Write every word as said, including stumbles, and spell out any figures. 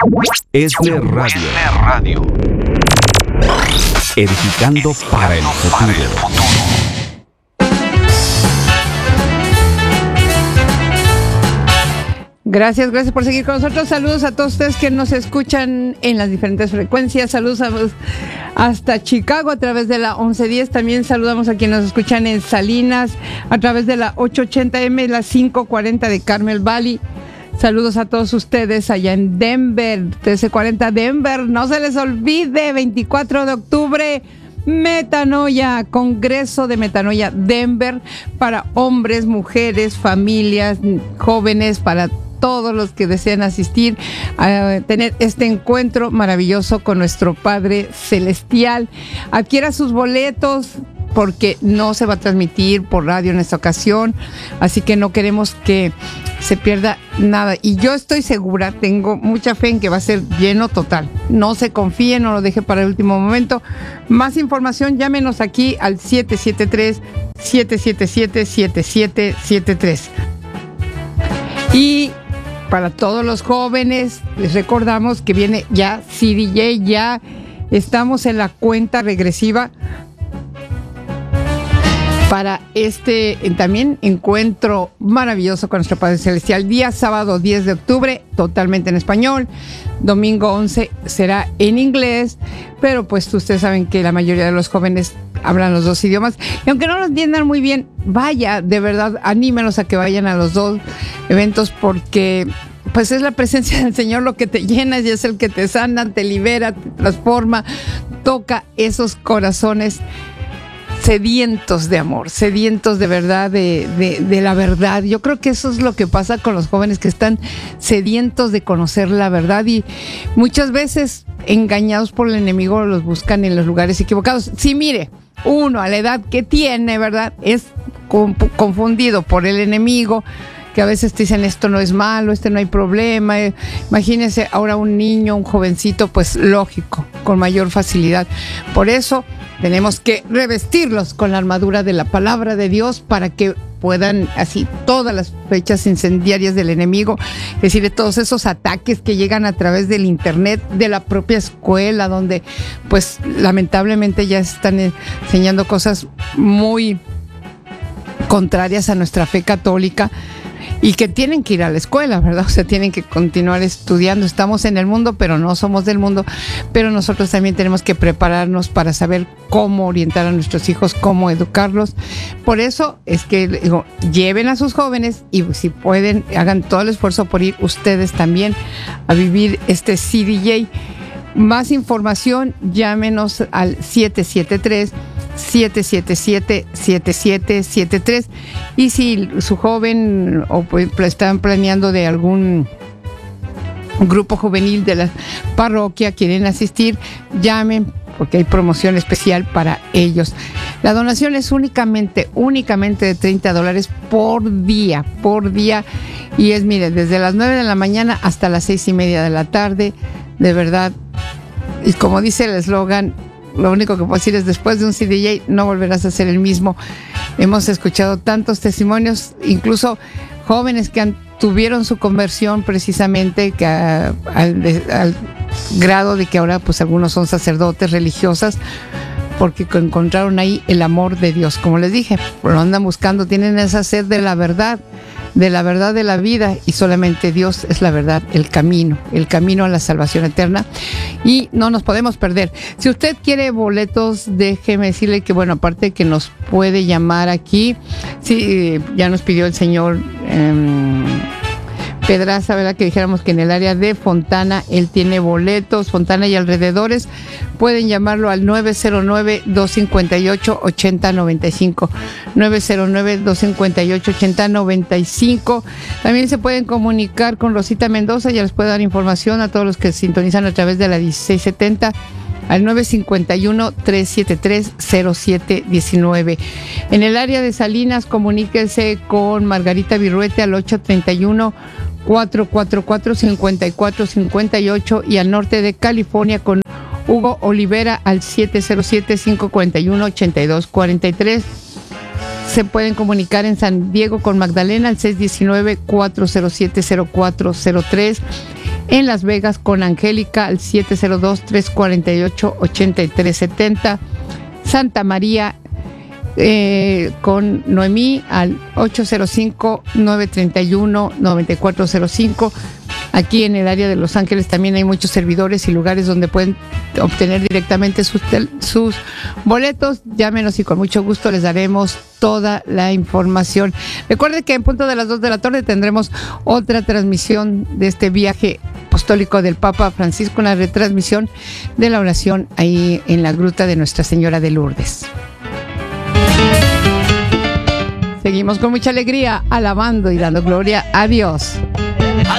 Esler Radio. Esler Radio. Edificando para el futuro. Gracias, gracias por seguir con nosotros. Saludos a todos ustedes que nos escuchan en las diferentes frecuencias. Saludos a, hasta Chicago a través de la once diez. También saludamos a quienes nos escuchan en Salinas a través de la ochocientos ochenta eme, la quinientos cuarenta de Carmel Valley. Saludos a todos ustedes allá en Denver, trece cuarenta Denver. No se les olvide, veinticuatro de octubre, Metanoia, Congreso de Metanoia Denver, para hombres, mujeres, familias, jóvenes, para todos los que desean asistir a tener este encuentro maravilloso con nuestro Padre Celestial. Adquiera sus boletos, porque no se va a transmitir por radio en esta ocasión, así que no queremos que se pierda nada. Y yo estoy segura, tengo mucha fe en que va a ser lleno total. No se confíen, no lo deje para el último momento. Más información, llámenos aquí al siete siete tres, siete siete siete, siete siete siete tres. Y para todos los jóvenes, les recordamos que viene ya C D J, ya estamos en la cuenta regresiva para este también encuentro maravilloso con nuestro Padre Celestial. Día sábado diez de octubre, totalmente en español. Domingo once será en inglés, pero pues ustedes saben que la mayoría de los jóvenes hablan los dos idiomas. Y aunque no lo entiendan muy bien, vaya, de verdad, anímenos a que vayan a los dos eventos, porque pues es la presencia del Señor lo que te llena y es el que te sana, te libera, te transforma, toca esos corazones sedientos de amor, sedientos de verdad, de, de, de la verdad. Yo creo que eso es lo que pasa con los jóvenes, que están sedientos de conocer la verdad y muchas veces engañados por el enemigo los buscan en los lugares equivocados. Sí, mire, uno a la edad que tiene, ¿verdad?, es confundido por el enemigo, que a veces te dicen esto no es malo, este no hay problema. Imagínense ahora un niño, un jovencito, pues lógico, con mayor facilidad. Por eso tenemos que revestirlos con la armadura de la palabra de Dios para que puedan, así, todas las flechas incendiarias del enemigo, es decir, todos esos ataques que llegan a través del internet, de la propia escuela, donde pues lamentablemente ya están enseñando cosas muy contrarias a nuestra fe católica, y que tienen que ir a la escuela, ¿verdad? O sea, tienen que continuar estudiando. Estamos en el mundo, pero no somos del mundo. Pero nosotros también tenemos que prepararnos para saber cómo orientar a nuestros hijos, cómo educarlos. Por eso es que digo, lleven a sus jóvenes y si pueden, hagan todo el esfuerzo por ir ustedes también a vivir este C D J. Más información, llámenos al siete siete tres, siete siete siete, siete siete siete tres. Y si su joven o pues están planeando de algún grupo juvenil de la parroquia, quieren asistir, llamen porque hay promoción especial para ellos. La donación es únicamente, únicamente de treinta dólares por día, por día. Y es, mire, desde las nueve de la mañana hasta las seis y media de la tarde. De verdad, y como dice el eslogan, lo único que puedo decir es, después de un C D J no volverás a ser el mismo. Hemos escuchado tantos testimonios, incluso jóvenes que han, tuvieron su conversión precisamente que a, al, de, al grado de que ahora pues algunos son sacerdotes, religiosas, porque encontraron ahí el amor de Dios. Como les dije, lo andan buscando, tienen esa sed de la verdad, de la verdad de la vida, y solamente Dios es la verdad, el camino, el camino a la salvación eterna, y no nos podemos perder. Si usted quiere boletos, déjeme decirle que, bueno, aparte que nos puede llamar aquí, sí, ya nos pidió el señor eh, Pedraza, ¿verdad?, que dijéramos que en el área de Fontana él tiene boletos, Fontana y alrededores. Pueden llamarlo al nueve cero nueve, dos cinco ocho, ocho cero nueve cinco, nueve cero nueve, dos cinco ocho, ocho cero nueve cinco. También se pueden comunicar con Rosita Mendoza, ya les puedo dar información a todos los que sintonizan a través de la dieciséis setenta al nueve cinco uno, tres siete tres, cero siete uno nueve. En el área de Salinas, comuníquese con Margarita Virruete al ocho tres uno, cuatro cuatro cuatro, cinco cuatro cinco ocho, y al norte de California con Hugo Olivera al siete cero siete, cinco cuatro uno, ocho dos cuatro tres. Se pueden comunicar en San Diego con Magdalena al seis uno nueve, cuatro cero siete, cero cuatro cero tres. en Las Vegas con Angélica al siete cero dos, tres cuatro ocho, ocho tres siete cero. Santa María eh, con Noemí al ocho cero cinco, nueve tres uno, nueve cuatro cero cinco. Aquí en el área de Los Ángeles también hay muchos servidores y lugares donde pueden obtener directamente sus, tel- sus boletos. Llámenos y con mucho gusto les daremos toda la información. Recuerde que en punto de las dos de la tarde tendremos otra transmisión de este viaje apostólico del Papa Francisco, una retransmisión de la oración ahí en la gruta de Nuestra Señora de Lourdes. Seguimos con mucha alegría, alabando y dando gloria a Dios.